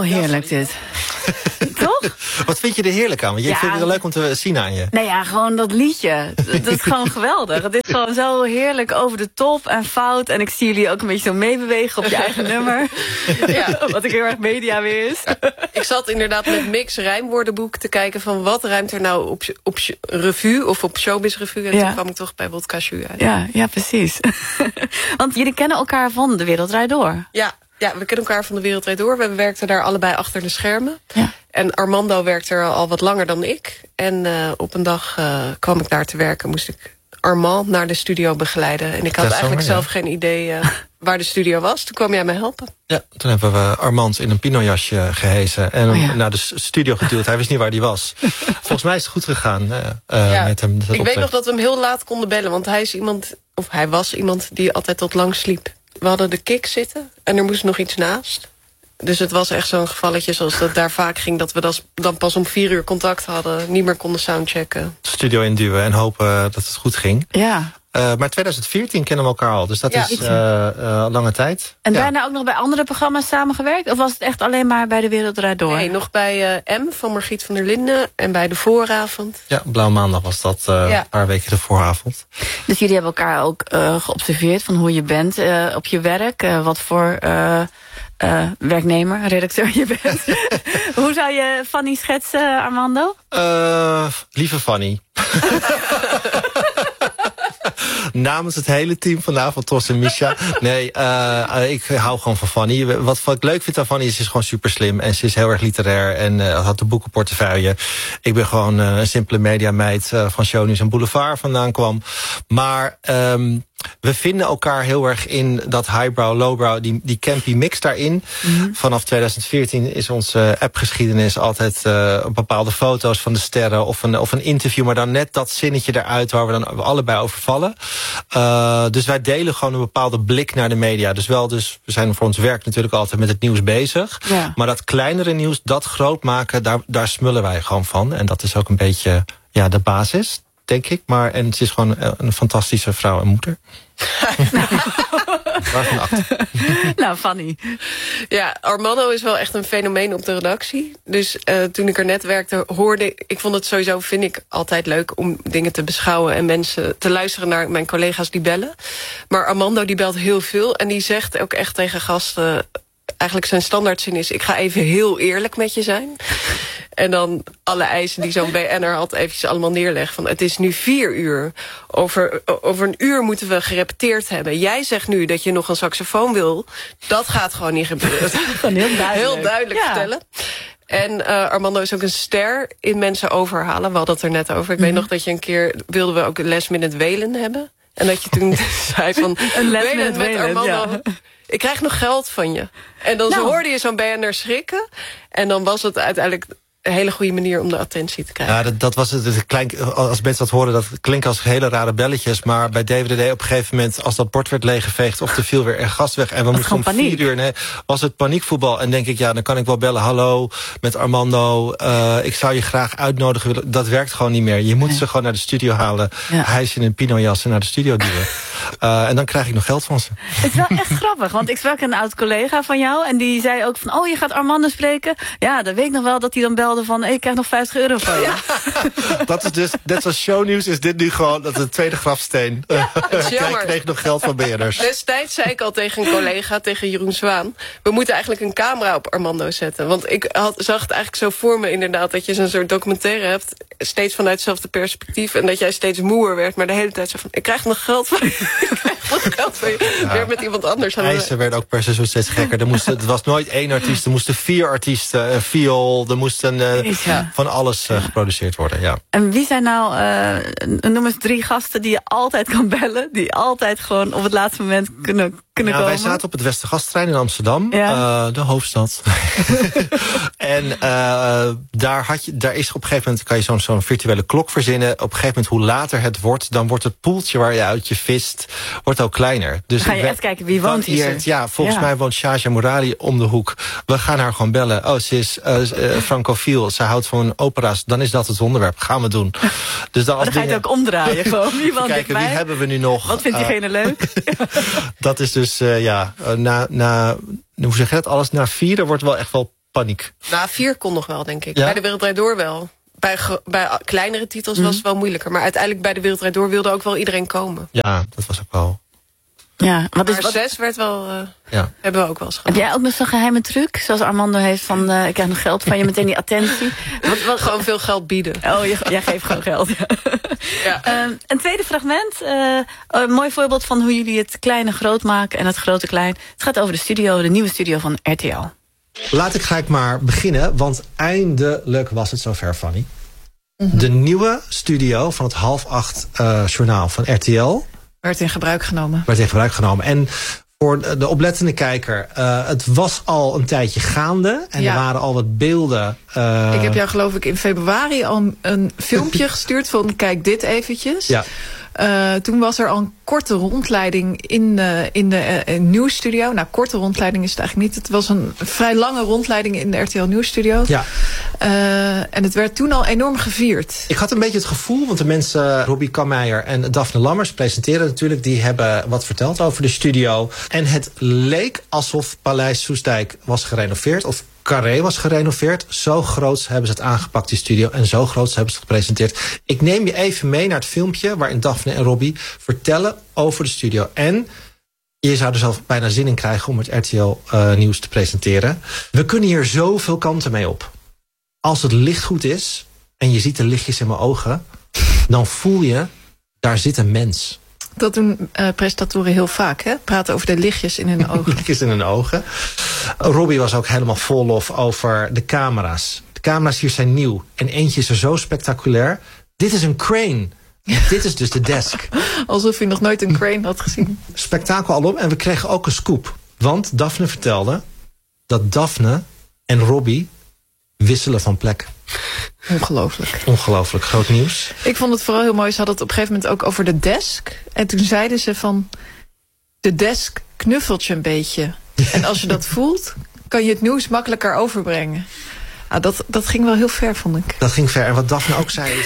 heerlijk dit. Toch? Wat vind je er heerlijk aan? Want je vindt het leuk om te zien aan je. Nou ja, gewoon dat liedje. Dat is gewoon geweldig. Het is gewoon zo heerlijk over de top en fout. En ik zie jullie ook een beetje zo meebewegen op je eigen nummer. Ja, wat ik heel erg media weer is. Ik zat inderdaad met Mix rijmwoordenboek te kijken van wat ruimt er nou op revue of op Showbiz Revue. En toen kwam ik toch bij Wodka Jus uit. Ja, precies. Want jullie kennen elkaar van De Wereld Draait Door. Ja, we kennen elkaar van De Wereld Draait Door. We werkten daar allebei achter de schermen. Ja. En Armando werkte er al wat langer dan ik. En op een dag kwam ik daar te werken. Moest ik Armand naar de studio begeleiden. En ik had eigenlijk zelf geen idee waar de studio was. Toen kwam jij me helpen. Ja, toen hebben we Armand in een pinojasje gehezen. En naar de studio geduwd. Hij wist niet waar hij was. Volgens mij is het goed gegaan met hem. Ik weet nog dat we hem heel laat konden bellen. Want hij was iemand die altijd tot lang sliep. We hadden de kick zitten en er moest nog iets naast. Dus het was echt zo'n gevalletje zoals dat daar vaak ging... dat we dan pas om 4 uur contact hadden, niet meer konden soundchecken. Studio induwen en hopen dat het goed ging. Ja. Maar 2014 kennen we elkaar al, dus dat is lange tijd. En daarna ook nog bij andere programma's samengewerkt? Of was het echt alleen maar bij De Wereld Draait Door? Nee, nog bij M van Margriet van der Linden en bij De Vooravond. Ja, Blauwe Maandag was dat een paar weken de vooravond. Dus jullie hebben elkaar ook geobserveerd van hoe je bent op je werk. Wat voor werknemer, redacteur je bent. Hoe zou je Fanny schetsen, Armando? Lieve Fanny. Namens het hele team vanavond, Tos en Misha. Nee, ik hou gewoon van Fanny. Wat ik leuk vind aan Fanny is, ze is gewoon super slim. En ze is heel erg literair en had de boekenportefeuille. Ik ben gewoon een simpele mediameid van Shownieuws en Boulevard vandaan kwam. Maar we vinden elkaar heel erg in dat highbrow, lowbrow, die campy mix daarin. Mm-hmm. Vanaf 2014 is onze appgeschiedenis altijd bepaalde foto's van de sterren of een interview, maar dan net dat zinnetje eruit waar we dan allebei over vallen. Dus wij delen gewoon een bepaalde blik naar de media. Dus we zijn voor ons werk natuurlijk altijd met het nieuws bezig. Ja. Maar dat kleinere nieuws, dat groot maken, daar smullen wij gewoon van. En dat is ook een beetje de basis, denk ik. En ze is gewoon een fantastische vrouw en moeder. Waarvan 8. Nou, Fanny. Ja, Armando is wel echt een fenomeen op de redactie. Dus toen ik er net werkte, ik vond het sowieso, vind ik altijd leuk om dingen te beschouwen en mensen te luisteren naar mijn collega's die bellen. Maar Armando die belt heel veel en die zegt ook echt tegen gasten, eigenlijk zijn standaardzin is, ik ga even heel eerlijk met je zijn. En dan alle eisen die zo'n BN'er had eventjes allemaal neerleggen. Van het is nu 4 uur. Over een uur moeten we gerepeteerd hebben. Jij zegt nu dat je nog een saxofoon wil. Dat gaat gewoon niet gebeuren. Heel duidelijk vertellen. En Armando is ook een ster in mensen overhalen. We hadden het er net over. Ik weet nog dat je een keer wilden we ook een last minute welen hebben. En dat je toen zei van welen met Armando. Ja. Ik krijg nog geld van je. En dan hoorde je zo'n BN'er schrikken. En dan was het uiteindelijk een hele goede manier om de attentie te krijgen. Ja, dat was het. Als mensen dat horen, dat klinkt als hele rare belletjes. Maar bij DWDD op een gegeven moment, als dat bord werd leeggeveegd of er viel weer gas weg en we moesten om 4 uur, was het paniekvoetbal. En denk ik, dan kan ik wel bellen. Hallo, met Armando. Ik zou je graag uitnodigen. Dat werkt gewoon niet meer. Je moet ze gewoon naar de studio halen. Ja. Hij is in een pinojas en naar de studio duwen. En dan krijg ik nog geld van ze. Het is wel echt grappig, want ik sprak een oud collega van jou en die zei ook van, je gaat Armando spreken. Ja, dan weet ik nog wel dat hij dan belde van, ik krijg nog €50 van je. Ja. Dat is dus, net zoals Shownieuws is dit nu gewoon de tweede grafsteen. Ja, ik kreeg nog geld van BN'ers. Destijds zei ik al tegen een collega, tegen Jeroen Zwaan, we moeten eigenlijk een camera op Armando zetten. Want ik zag het eigenlijk zo voor me inderdaad, dat je zo'n soort documentaire hebt, steeds vanuit hetzelfde perspectief, en dat jij steeds moeer werd, maar de hele tijd zo van, ik krijg nog geld van je. Ik krijg nog geld van je. Weer met iemand anders. Eisen werden ook per seizoen steeds gekker. Het was nooit 1 artiest, er moesten 4 artiesten, een viool, er moesten van alles geproduceerd worden. Ja. En wie zijn nou, noem eens 3 gasten die je altijd kan bellen, die altijd gewoon op het laatste moment kunnen komen? Wij zaten op het Westergastterrein in Amsterdam, de hoofdstad. En daar is op een gegeven moment, kan je zo'n virtuele klok verzinnen. Op een gegeven moment, hoe later het wordt, dan wordt het poeltje waar je uit je vist, wordt ook kleiner. Dus ga je echt kijken wie woont hier? Ja, volgens mij woont Shaja Morali om de hoek. We gaan haar gewoon bellen. Ze is francofiel, ze houdt van opera's. Dan is dat het onderwerp. Gaan we doen. Dus dan ga je het ook omdraaien. Gewoon. Wie woont kijken, wie hebben we nu nog? Wat vindt diegene leuk? Dat is dus, hoe zeg je dat? Alles na 4 wordt wel echt wel paniek? Nou, 4 kon nog wel, denk ik. Ja? Bij De Wereld Draait Door wel. Bij kleinere titels was het wel moeilijker. Maar uiteindelijk bij De Wereld Draait Door wilde ook wel iedereen komen. Ja, dat was ook wel... Ja, Maar 6 werd wel... hebben we ook wel eens gehad. Heb jij ook nog zo'n geheime truc? Zoals Armando heeft van, ik krijg nog geld van je, meteen die attentie. Gewoon veel geld bieden. Oh, jij geeft gewoon geld. Ja. Een tweede fragment. Een mooi voorbeeld van hoe jullie het kleine groot maken en het grote klein. Het gaat over de studio, de nieuwe studio van RTL. Laat ik gelijk maar beginnen, want eindelijk was het zover, Fanny. De nieuwe studio van het 7:30 journaal van RTL... Werd in gebruik genomen. En voor de oplettende kijker, het was al een tijdje gaande. En er waren al wat beelden. Ik heb jou geloof ik in februari al een filmpje gestuurd van kijk dit eventjes. Ja. Toen was er al een korte rondleiding in de nieuwsstudio. Nou, korte rondleiding is het eigenlijk niet. Het was een vrij lange rondleiding in de RTL Nieuwsstudio. Ja. En het werd toen al enorm gevierd. Ik had een beetje het gevoel, want de mensen Robbie Kammeijer en Daphne Lammers presenteren natuurlijk. Die hebben wat verteld over de studio. En het leek alsof Paleis Soestdijk was gerenoveerd. Of Carré was gerenoveerd. Zo groot hebben ze het aangepakt, die studio. En zo groot hebben ze het gepresenteerd. Ik neem je even mee naar het filmpje waarin Daphne en Robbie vertellen over de studio. En je zou er zelf bijna zin in krijgen om het RTL nieuws te presenteren. We kunnen hier zoveel kanten mee op. Als het licht goed is en je ziet de lichtjes in mijn ogen, dan voel je, daar zit een mens. Dat doen presentatoren heel vaak, hè? Praten over de lichtjes in hun ogen. Lichtjes in hun ogen. Robbie was ook helemaal vol lof over de camera's. De camera's hier zijn nieuw. En eentje is er zo spectaculair. Dit is een crane. Dit is dus de desk. Alsof je nog nooit een crane had gezien. Spektakel alom. En we kregen ook een scoop. Want Daphne vertelde dat Daphne en Robbie wisselen van plek. Ongelooflijk. Groot nieuws. Ik vond het vooral heel mooi. Ze hadden het op een gegeven moment ook over de desk. En toen zeiden ze van, de desk knuffelt je een beetje. En als je dat voelt, kan je het nieuws makkelijker overbrengen. Nou, dat ging wel heel ver, vond ik. Dat ging ver. En wat Daphne ook zei is,